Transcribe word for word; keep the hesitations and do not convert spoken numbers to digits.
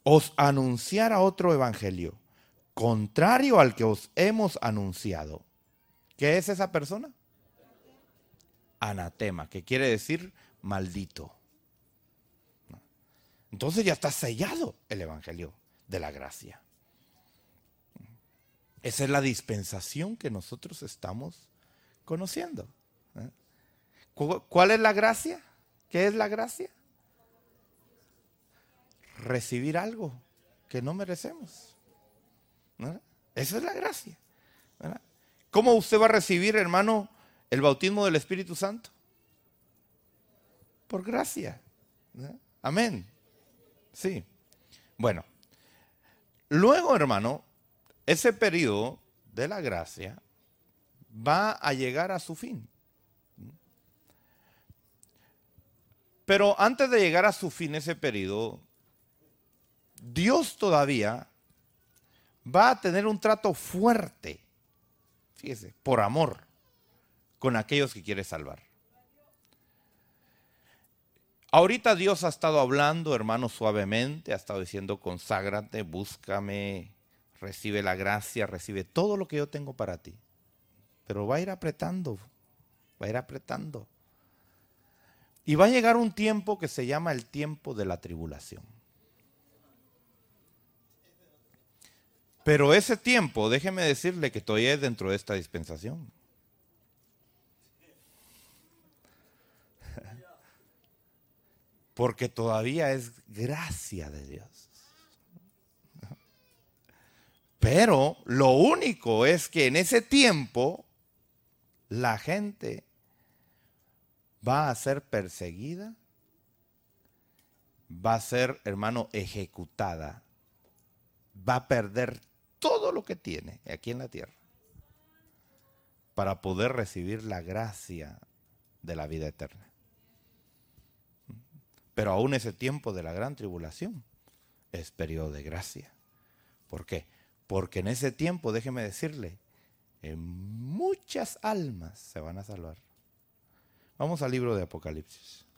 os anunciara otro evangelio, contrario al que os hemos anunciado. ¿Qué es esa persona? Anatema, que quiere decir maldito. Entonces ya está sellado el evangelio de la gracia. Esa es la dispensación que nosotros estamos conociendo. ¿Cuál es la gracia? ¿Qué es la gracia? Recibir algo que no merecemos. ¿Verdad? Esa es la gracia. ¿Verdad? ¿Cómo usted va a recibir, hermano, el bautismo del Espíritu Santo? Por gracia. ¿Verdad? Amén. Sí. Bueno. Luego, hermano, ese periodo de la gracia va a llegar a su fin. Pero antes de llegar a su fin ese periodo, Dios todavía va a tener un trato fuerte, fíjese, por amor, con aquellos que quiere salvar. Ahorita Dios ha estado hablando, hermano, suavemente, ha estado diciendo, conságrate, búscame, recibe la gracia, recibe todo lo que yo tengo para ti. Pero va a ir apretando, va a ir apretando. Y va a llegar un tiempo que se llama el tiempo de la tribulación. Pero ese tiempo, déjeme decirle que todavía es dentro de esta dispensación. Porque todavía es gracia de Dios. Pero lo único es que en ese tiempo la gente va a ser perseguida, va a ser, hermano, ejecutada, va a perder todo lo que tiene aquí en la tierra para poder recibir la gracia de la vida eterna. Pero aún ese tiempo de la gran tribulación es periodo de gracia. ¿Por qué? Porque en ese tiempo, déjeme decirle, muchas almas se van a salvar. Vamos al libro de Apocalipsis.